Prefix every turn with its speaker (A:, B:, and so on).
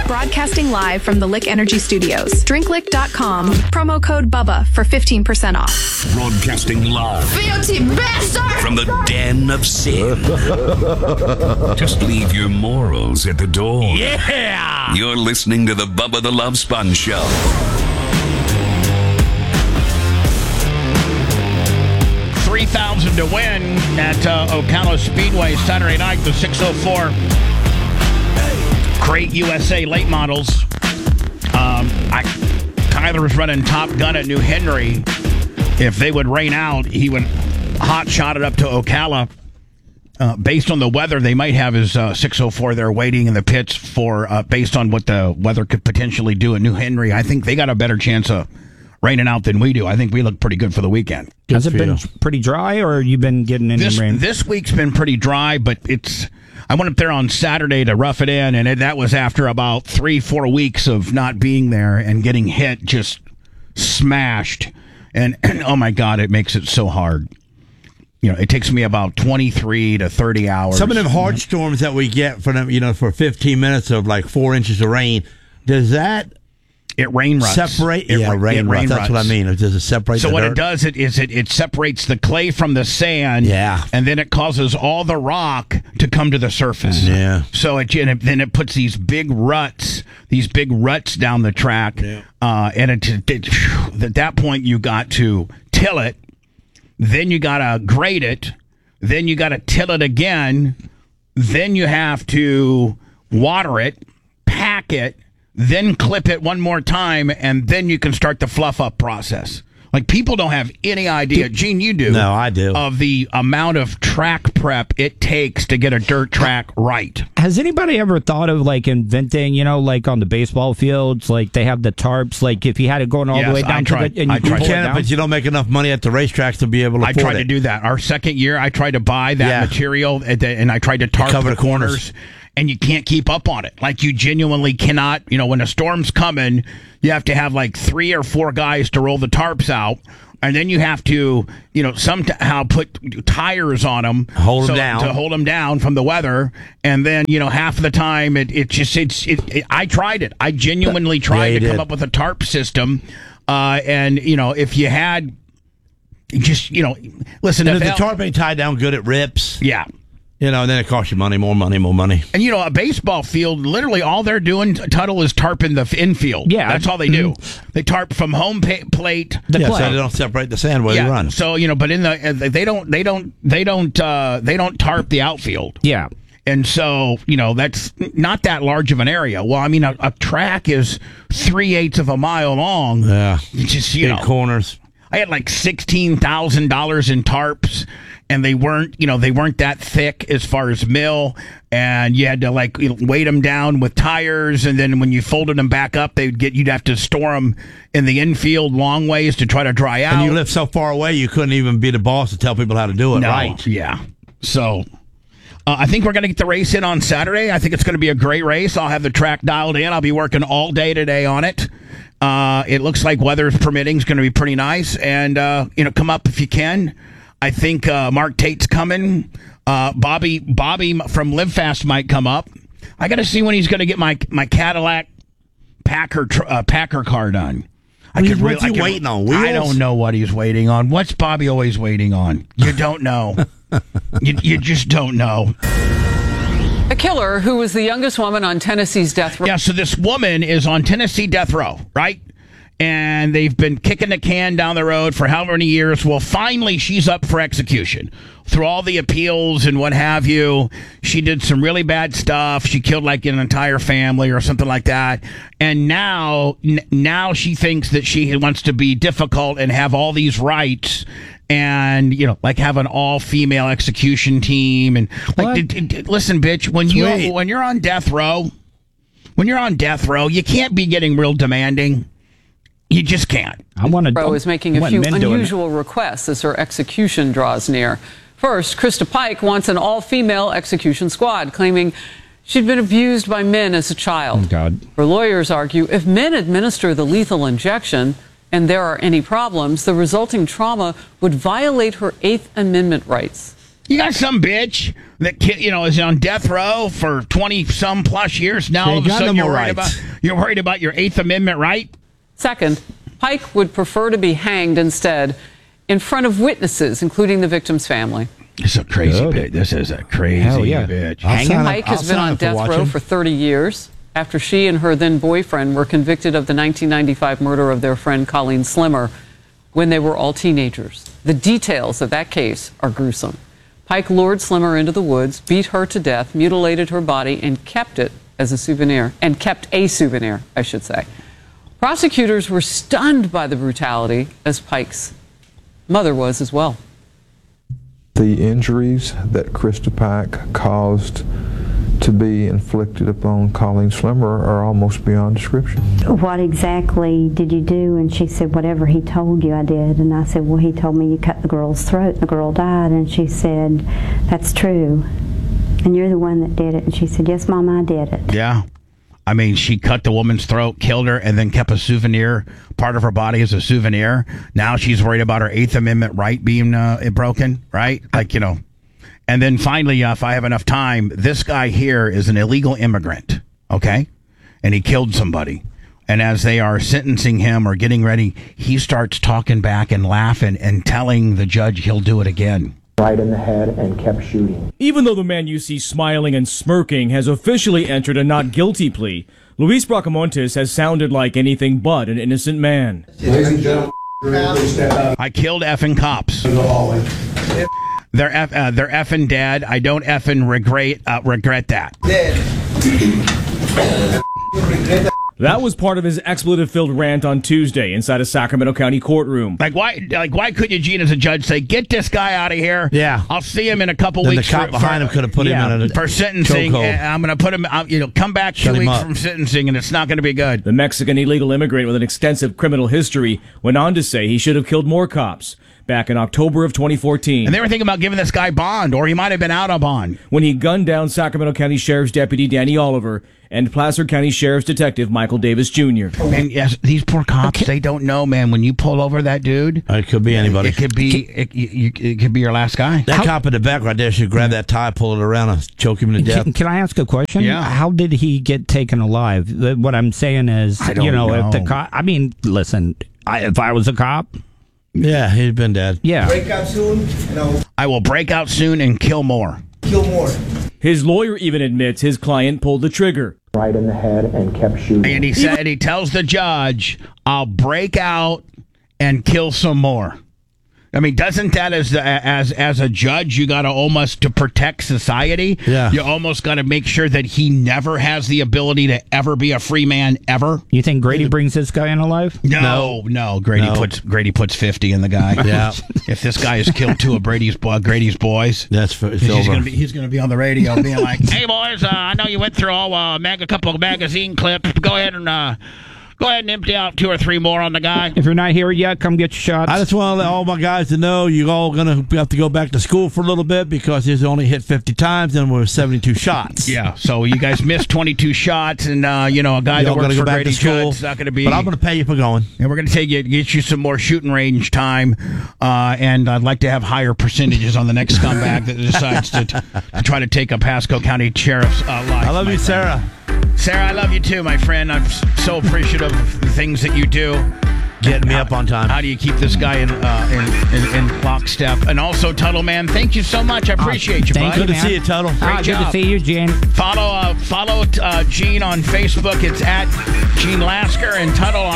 A: Broadcasting live from the Lick Energy Studios. DrinkLick.com. Promo code BUBBA for 15% off.
B: Broadcasting live.
C: Filthy bastard!
B: From the den of sin. Just leave your morals at the door.
D: Yeah!
B: You're listening to the Bubba the Love Sponge Show.
D: $3,000 to win at Ocala Speedway Saturday night, the 604 Crate USA late models. Tyler was running Top Gun at New Henry. If they would rain out, he would hot shot it up to Ocala. Based on the weather, they might have his 604 there waiting in the pits for based on what the weather could potentially do at New Henry. I think they got a better chance of raining out than we do. I think we look pretty good for the weekend.
E: Has it been pretty dry, or you been getting any rain?
D: This week's been pretty dry, but I went up there on Saturday to rough it in, and that was after about 3-4 weeks of not being there and getting hit, just smashed. And oh my God, it makes it so hard. You know, it takes me about 23 to 30 hours.
F: Some of them hard storms that we get for them, for 15 minutes of like 4 inches of rain, does that
D: it rain ruts.
F: Separate? Rain ruts. That's what I mean. Does it separate
D: so
F: the
D: what
F: dirt?
D: It does is it separates the clay from the sand.
F: Yeah.
D: And then it causes all the rock to come to the surface.
F: Yeah.
D: So then it puts these big ruts down the track. Yeah. And at that point you got to till it. Then you got to grade it. Then you got to till it again. Then you have to water it, pack it, then clip it one more time, and then you can start the fluff up process. Like, people don't have any idea. Gene, you do.
F: No, I do.
D: Of the amount of track prep it takes to get a dirt track right.
E: Has anybody ever thought of, like, inventing, like on the baseball fields, like they have the tarps, like if you had it going all the way down to the...
F: You can, but you don't make enough money at the racetracks to be able to afford it.
D: I tried to do that. Our second year, I tried to buy that material, and I tried to tarp
F: cover
D: the corners. And you can't keep up on it. Like, you genuinely cannot. When a storm's coming, you have to have like 3 or 4 guys to roll the tarps out. And then you have to, somehow put tires on them.
F: Hold them down.
D: To hold them down from the weather. And then, half of the time, I tried it. I genuinely tried to come up with a tarp system. And, if you had just, listen.
F: And if the tarp ain't tied down good, it rips.
D: Yeah.
F: And then it costs you money, more money. And,
D: a baseball field, literally all they're doing, Tuttle, is tarping the infield.
E: Yeah.
D: That's all they do. They tarp from home plate.
F: So they don't separate the sand while they run.
D: So, but in the, they don't tarp the outfield.
E: Yeah.
D: And so, that's not that large of an area. Well, I mean, a track is 3/8 of a mile long.
F: Yeah.
D: It's just,
F: big corners.
D: I had like $16,000 in tarps. And they weren't that thick as far as mill, and you had to weight them down with tires, and then when you folded them back up, you'd have to store them in the infield long ways to try to dry out.
F: And you lived so far away, you couldn't even be the boss to tell people how to do it.
D: No,
F: right?
D: Yeah. So I think we're going to get the race in on Saturday. I think it's going to be a great race. I'll have the track dialed in. I'll be working all day today on it. It looks like weather permitting is going to be pretty nice, and come up if you can. I think Mark Tate's coming. Bobby from Live Fast might come up. I got to see when he's going to get my Cadillac Packer car done.
F: What's he waiting on? Wheels?
D: I don't know what he's waiting on. What's Bobby always waiting on? You don't know. you just don't know.
G: A killer who was the youngest woman on Tennessee's death row.
D: Yeah, so this woman is on Tennessee death row, right? And they've been kicking the can down the road for how many years? Well, finally, she's up for execution. Through all the appeals and what have you, she did some really bad stuff. She killed like an entire family or something like that. And now she thinks that she wants to be difficult and have all these rights and, have an all-female execution team. And listen, bitch, when you're on death row, you can't be getting real demanding. You just can't.
G: Rowe is making a few unusual requests as her execution draws near. First, Krista Pike wants an all-female execution squad, claiming she'd been abused by men as a child.
E: Oh, God.
G: Her lawyers argue if men administer the lethal injection and there are any problems, the resulting trauma would violate her 8th Amendment rights.
D: You got some bitch that is on death row for 20-some plus years. Now all of a sudden you're worried about your Eighth Amendment right?
G: Second, Pike would prefer to be hanged instead in front of witnesses, including the victim's family.
D: This is a crazy bitch. This is a crazy bitch.
G: Pike has been on death row for 30 years after she and her then-boyfriend were convicted of the 1995 murder of their friend Colleen Slimmer when they were all teenagers. The details of that case are gruesome. Pike lured Slimmer into the woods, beat her to death, mutilated her body, and kept it as a souvenir. And kept a souvenir, I should say. Prosecutors were stunned by the brutality, as Pike's mother was as well.
C: The injuries that Krista Pike caused to be inflicted upon Colleen Slimmer are almost beyond description.
H: What exactly did you do? And she said, whatever he told you, I did. And I said, well, he told me you cut the girl's throat and the girl died. And she said, that's true. And you're the one that did it. And she said, yes, Mom, I did it.
D: Yeah. I mean, she cut the woman's throat, killed her, and then kept a souvenir, part of her body as a souvenir. Now she's worried about her Eighth Amendment right being broken, right? And then finally, if I have enough time, this guy here is an illegal immigrant, okay? And he killed somebody. And as they are sentencing him or getting ready, he starts talking back and laughing and telling the judge he'll do it again.
I: Right in the head and kept shooting.
J: Even though the man you see smiling and smirking has officially entered a not guilty plea, Luis Bracamontes has sounded like anything but an innocent man.
K: Ladies and gentlemen,
D: I killed effing cops. They're effing dead. I don't effing regret that.
J: That was part of his expletive-filled rant on Tuesday inside a Sacramento County courtroom.
D: Why couldn't you, Gene, as a judge, say, get this guy out of here?
F: Yeah.
D: I'll see him in a couple weeks.
F: The cop behind him could have put him in
D: for sentencing. I'm going to put him, come back 2 weeks from sentencing, and it's not going to be good.
J: The Mexican illegal immigrant with an extensive criminal history went on to say he should have killed more cops back in October of 2014.
D: And they were thinking about giving this guy bond, or he might have been out on bond.
J: When he gunned down Sacramento County Sheriff's Deputy Danny Oliver and Placer County Sheriff's Detective Michael Davis Jr.
D: And yes, these poor cops, they don't know, man. When you pull over that dude,
F: it could be anybody.
D: It could be it could be your last guy.
F: That cop in the back right there should grab that tie, pull it around, and choke him to death.
E: Can I ask a question?
D: Yeah.
E: How did he get taken alive? What I'm saying is,
D: I don't know.
E: If the cop, listen, if I was a cop.
F: Yeah, he'd been dead.
E: Yeah.
K: Break out soon.
D: I will break out soon and kill more.
J: His lawyer even admits his client pulled the trigger.
I: Right in the head and kept shooting.
D: And he said, he tells the judge, I'll break out and kill some more. I mean, doesn't that as a judge, you got to almost, to protect society, you almost got to make sure that he never has the ability to ever be a free man ever?
E: You think Grady brings this guy in alive?
D: No. Grady puts 50 in the guy.
F: Yeah.
D: If this guy has killed two of Grady's boys,
F: he's
D: going to be on the radio being like, hey boys, I know you went through a couple of magazine clips. Go ahead and empty out 2 or 3 more on the guy.
E: If you're not here yet, come get your shots.
F: I just want to let all my guys to know you're all going to have to go back to school for a little bit because he's only hit 50 times and we're 72 shots.
D: Yeah, so you guys missed 22 shots and, a guy that works for Grady Judd's not going to be.
F: But I'm going to pay you for going.
D: And we're going to get you some more shooting range time. And I'd like to have higher percentages on the next scumbag that decides to try to take a Pasco County Sheriff's life.
F: I love you, Sarah.
D: Sarah, I love you too, my friend. I'm so appreciative of the things that you do.
F: Getting me up on time.
D: How do you keep this guy in lockstep? And also, Tuttle, man, thank you so much. I appreciate you, bud.
F: Good to see you, Tuttle.
D: Great job.
E: Good to see you, Gene.
D: Follow Gene on Facebook. It's at Gene Lasker and Tuttle